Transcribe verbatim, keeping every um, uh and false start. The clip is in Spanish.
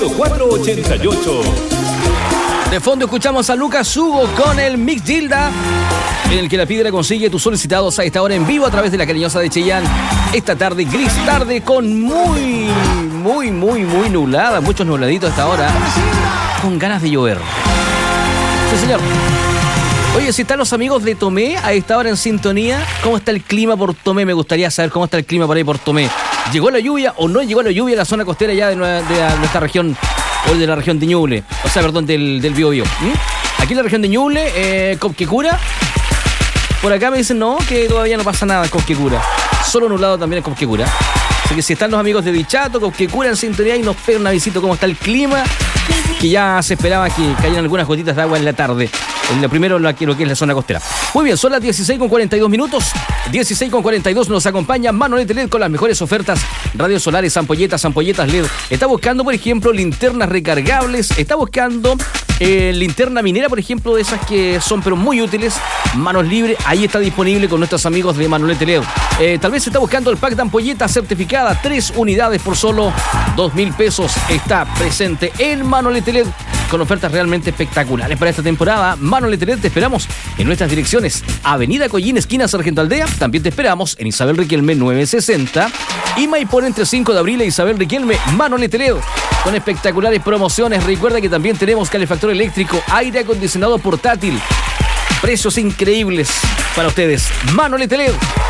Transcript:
cuatro ochenta y ocho. De fondo escuchamos a Lucas Hugo con el Mix Gilda, en el que la piedra consigue tus solicitados a esta hora en vivo a través de la cariñosa de Cheyenne. Esta tarde, gris tarde, con muy, muy, muy, muy nublada, muchos nubladitos a esta hora, con ganas de llover. Sí, señor. Oye, si están los amigos de Tomé a esta hora en sintonía, ¿cómo está el clima por Tomé? Me gustaría saber cómo está el clima por ahí por Tomé. ¿Llegó la lluvia o no llegó la lluvia en la zona costera ya de, de, de nuestra región, o de la región de Ñuble? O sea, perdón, del, del Biobío. ¿Mm? Aquí en la región de Ñuble, eh, Copquecura. Por acá me dicen no, que todavía no pasa nada en Copquecura. Solo nublado también en Copquecura. Así que si están los amigos de Dichato, Copquecura en sintonía y nos pegan un avisito cómo está el clima, que ya se esperaba que cayeran algunas gotitas de agua en la tarde. En lo primero, lo que, lo que es la zona costera. Muy bien, son las dieciséis con cuarenta y dos minutos. dieciséis con cuarenta y dos nos acompaña Manolete L E D con las mejores ofertas. Radios solares, ampolletas, ampolletas L E D. Está buscando, por ejemplo, linternas recargables. Está buscando eh, linterna minera, por ejemplo, de esas que son pero muy útiles. Manos libres, ahí está disponible con nuestros amigos de Manolete L E D. Eh, tal vez está buscando el pack de ampolletas certificada. Tres unidades por solo dos mil pesos. Está presente en Manolete L E D con ofertas realmente espectaculares para esta temporada. Manolete L E D, te esperamos en nuestras direcciones. Avenida Collín, esquina Sargento Aldea. También te esperamos en Isabel Riquelme novecientos sesenta y Maipón entre cinco de abril e Isabel Riquelme. Manolete L E D con espectaculares promociones. Recuerda que también tenemos calefactor eléctrico, aire acondicionado portátil. Precios increíbles para ustedes. Manolete L E D.